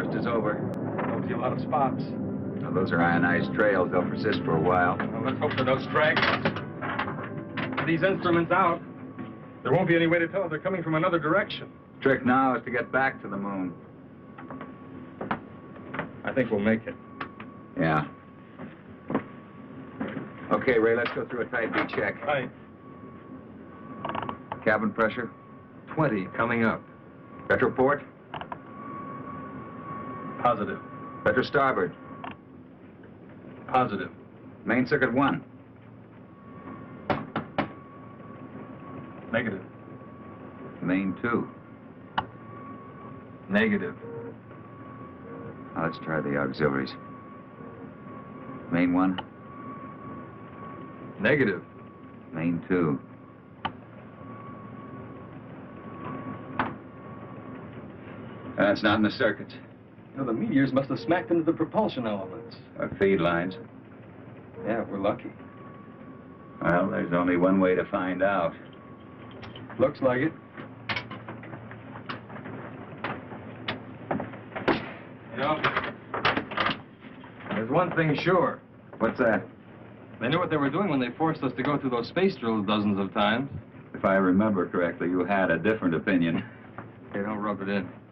boost is over. Don't see a lot of spots. Now, those are ionized trails. They'll persist for a while. Well, let's hope for those stragglers. With these instruments out, there won't be any way to tell if they're coming from another direction. Trick now is to get back to the moon. I think we'll make it. Yeah. Okay, Ray, let's go through a type B check. Right. Cabin pressure? 20 coming up. Retroport? Positive. Retro starboard? Positive. Main circuit 1? Negative. Main 2? Negative. Now let's try the auxiliaries. Main 1? Negative. Main 2? That's not in the circuits. You know, the meteors must have smacked into the propulsion elements. Or feed lines. Yeah, we're lucky. Well, there's only one way to find out. Looks like it. You know, there's one thing sure. What's that? They knew what they were doing when they forced us to go through those space drills dozens of times. If I remember correctly, you had a different opinion. They don't rub it in.